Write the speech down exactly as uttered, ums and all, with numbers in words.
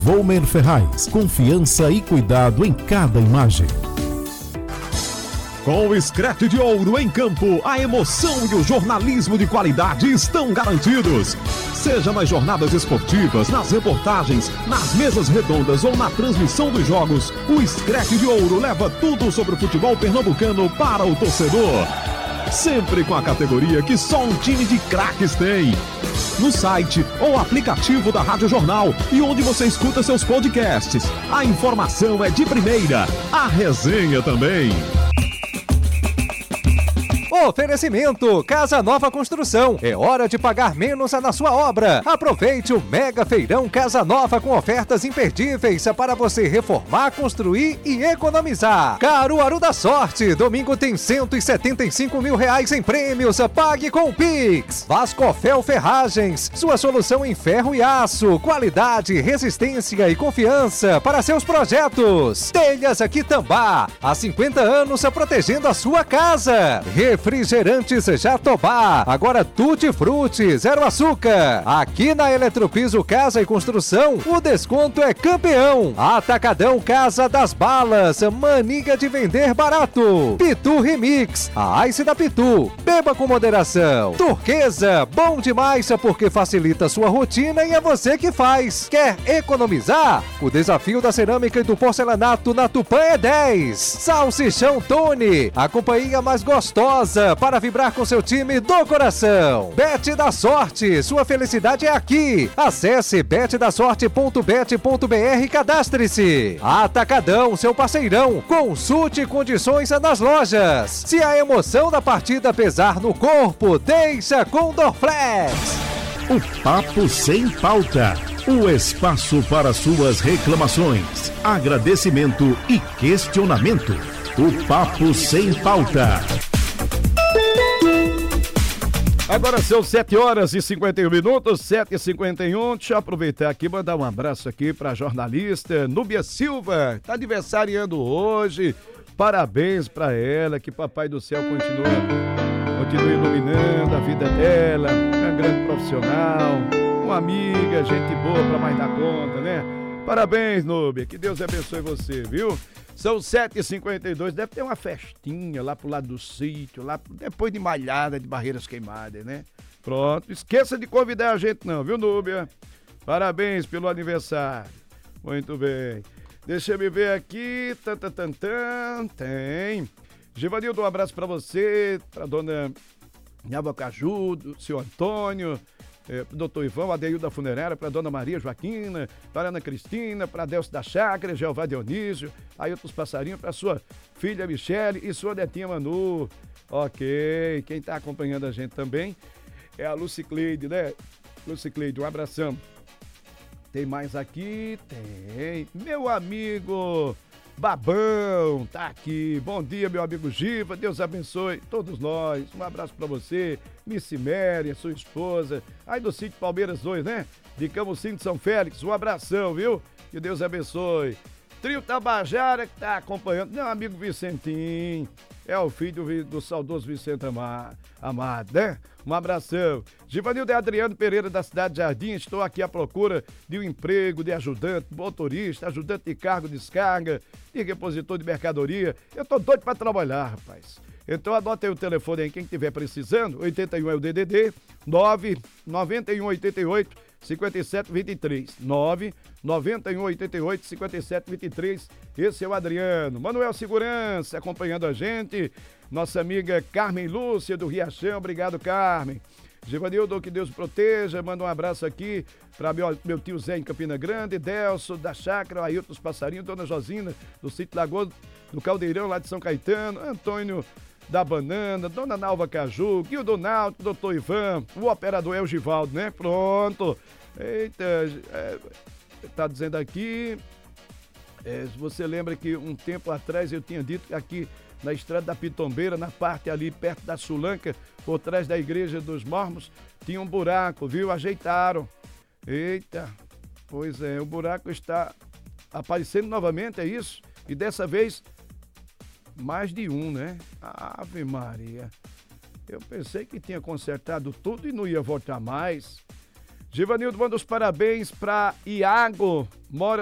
Volmer Ferraz, confiança e cuidado em cada imagem. Com o Screte de Ouro em campo, a emoção e o jornalismo de qualidade estão garantidos. Seja nas jornadas esportivas, nas reportagens, nas mesas redondas ou na transmissão dos jogos, o Screte de Ouro leva tudo sobre o futebol pernambucano para o torcedor. Sempre com a categoria que só um time de craques tem. No site ou aplicativo da Rádio Jornal e onde você escuta seus podcasts. A informação é de primeira, a resenha também. Oferecimento Casa Nova Construção. É hora de pagar menos na sua obra. Aproveite o Mega Feirão Casa Nova com ofertas imperdíveis para você reformar, construir e economizar. Caruaru da Sorte. Domingo tem cento e setenta e cinco mil reais em prêmios. Pague com o Pix. Vascofel Ferragens. Sua solução em ferro e aço. Qualidade, resistência e confiança para seus projetos. Telhas Quitambá. Há cinquenta anos protegendo a sua casa. Refrigerantes Jatobá, agora Tutti Frutti, zero açúcar. Aqui na Eletropiso Casa e Construção, o desconto é campeão. Atacadão Casa das Balas, mania de vender barato. Pitu Remix, a Ice da Pitu, beba com moderação. Turquesa, bom demais porque facilita sua rotina e é você que faz. Quer economizar? O desafio da cerâmica e do porcelanato na Tupã é dez. Salsichão Tony, a companhia mais gostosa para vibrar com seu time do coração. Bet da Sorte, sua felicidade é aqui. Acesse bet da sorte ponto bet ponto b r e cadastre-se. Atacadão, seu parceirão. Consulte condições nas lojas. Se a emoção da partida pesar no corpo, deixa com Dorflex. O Papo Sem Pauta. O espaço para suas reclamações, agradecimento e questionamento. O Papo Sem Pauta. Agora são sete horas e cinquenta e um minutos, sete e cinquenta e um. Deixa eu aproveitar aqui e mandar um abraço aqui para a jornalista Núbia Silva. Está aniversariando hoje. Parabéns para ela, que Papai do Céu continue, continue iluminando a vida dela. É uma grande profissional, uma amiga, gente boa para mais dar conta, né? Parabéns, Núbia. Que Deus abençoe você, viu? São sete e cinquenta e dois, deve ter uma festinha lá pro lado do sítio, lá depois de Malhada, de Barreiras Queimadas, né? Pronto, esqueça de convidar a gente não, viu, Núbia? Parabéns pelo aniversário. Muito bem. Deixa eu me ver aqui. Tan, tan, tan, tan. Tem. Givanildo, um abraço pra você, pra dona Nhabocaju, do senhor Antônio, É, pro doutor Ivan, Adeildo da Funerária, para dona Maria Joaquina, para Ana Cristina, para Delcio da Chácara, Jeová Dionísio, aí outros passarinhos, para sua filha Michele e sua netinha Manu. Ok, quem tá acompanhando a gente também é a Lucicleide, né? Lucicleide, um abração. Tem mais aqui? Tem. Meu amigo Babão, tá aqui. Bom dia, meu amigo Giva. Deus abençoe todos nós. Um abraço pra você, Missy Mary, sua esposa. Aí do sítio Palmeiras dois, né? De Camusim de São Félix. Um abração, viu? Que Deus abençoe. Trio Tabajara que tá acompanhando. Meu amigo Vicentinho. É o filho do, do saudoso Vicente Amado, Amado, né? Um abração. Givanildo e Adriano Pereira, da cidade de Jardim. Estou aqui à procura de um emprego de ajudante, motorista, ajudante de cargo, descarga, de repositor de mercadoria. Eu tô doido para trabalhar, rapaz. Então anota aí o telefone aí, quem estiver precisando. oitenta e um é o D D D, nove nove um oito oito, cinco sete dois três. nove nove um oito oito, cinco sete dois três. Esse é o Adriano. Manuel Segurança acompanhando a gente. Nossa amiga Carmen Lúcia do Riachão. Obrigado, Carmen. Givanildo, que Deus proteja. Manda um abraço aqui para meu, meu tio Zé em Campina Grande, Delso da Chácara, Ailton dos Passarinhos, Dona Josina do Sítio Lagoa do Caldeirão lá de São Caetano, Antônio da Banana, Dona Nalva Caju, Guildo Donaldo, Doutor Ivan, o operador é o Givaldo, né? Pronto. Eita, é, tá dizendo aqui, é, você lembra que um tempo atrás eu tinha dito que aqui na estrada da Pitombeira, na parte ali perto da Sulanca, por trás da igreja dos Mormos, tinha um buraco, viu? Ajeitaram. Eita, pois é, o buraco está aparecendo novamente, é isso? E dessa vez, mais de um, né? Ave Maria. Eu pensei que tinha consertado tudo e não ia voltar mais. Givanildo manda os parabéns para Iago, mora